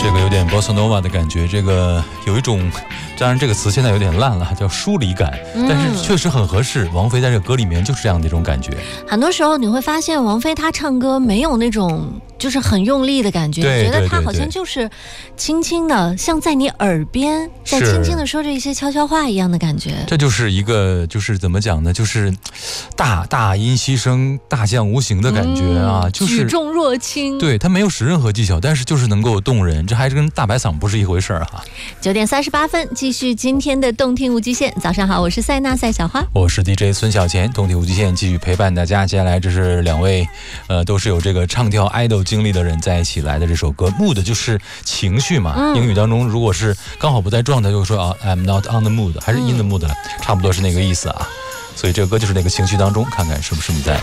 这个有点 bossa nova 的感觉，这个有一种，当然这个词现在有点烂了，叫疏离感，但是确实很合适。王菲在这个歌里面就是这样的一种感觉。 很多时候你会发现，王菲她唱歌没有那种就是很用力的感觉， 对， 觉得她好像就是轻轻的，像在你耳边在轻轻的说着一些悄悄话一样的感觉。 这就是一个，就是怎么讲呢？就是大音希声，大将无形的感觉啊，就是举重若轻。 对，它没有使任何技巧，但是就是能够动人，这还是跟大白嗓不是一回事儿哈。 9点38分，继续今天的动听无极限。早上好，我是塞纳赛小花， 我是 DJ 孙小钱，动听无极限继续陪伴大家。接下来这是两位，都是有这个唱跳 idol 经历的人在一起来的这首歌 ，mood 就是情绪嘛。英语当中如果是刚好不在状态，就说啊 I'm not on the mood， 还是 in the mood 了，差不多是那个意思啊。所以这个歌就是那个情绪当中，看看是不是你在